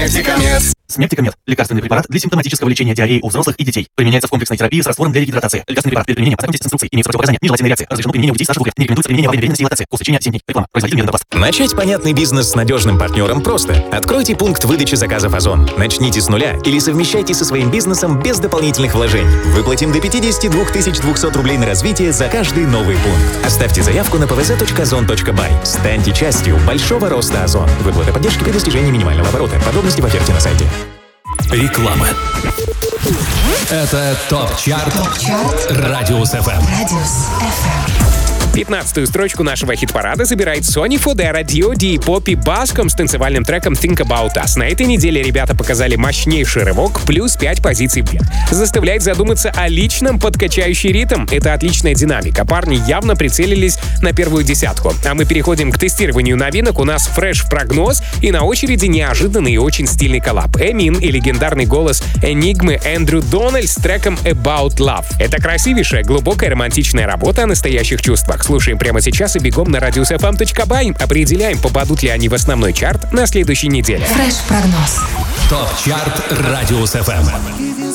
Смертикомед. Смертикомед – лекарственный препарат для симптоматического лечения диареи у взрослых и детей. Применяется в комплексной терапии с раствором для регидратации. Лекарственный препарат. Перед применением ознакомьтесь с инструкцией. Имеется противопоказания, нежелательные реакции. Разрешено применение у детей старше 2 лет. Не рекомендуется применение во время беременности и лактации. Курс лечения 7 дней. Реклама. Производитель Медонтопласт. Начать понятный бизнес с надежным партнером просто. Откройте пункт выдачи заказов Озон. Начните с нуля или совмещайте со своим бизнесом без дополнительных вложений. Выплатим до 52 200 рублей на развитие за каждый новый пункт. Оставьте заявку на pvz.ozon.by. Станьте частью большого роста Озон. Выплата поддержки при достижении минимального оборота. Подробности в оферте на сайте. Реклама. Это ТОП-чарт Радиус FM. 15-ю строчку нашего хит-парада забирает Сони Фодера, D.O.D. и Поппи Баском с танцевальным треком Think About Us. На этой неделе ребята показали мощнейший рывок, плюс 5 позиций вверх. Заставляет задуматься о личном подкачающий ритм. Это отличная динамика. Парни явно прицелились на первую десятку. А мы переходим к тестированию новинок. У нас фреш-прогноз и на очереди неожиданный и очень стильный коллаб. Эмин и легендарный голос Энигмы Эндрю Дональд с треком About Love. Это красивейшая, глубокая романтичная работа о настоящих чувствах. Слушаем прямо сейчас и бегом на radiusfm.by. Определяем, попадут ли они в основной чарт на следующей неделе. Фреш-прогноз. ТОП-чарт Радиус FM.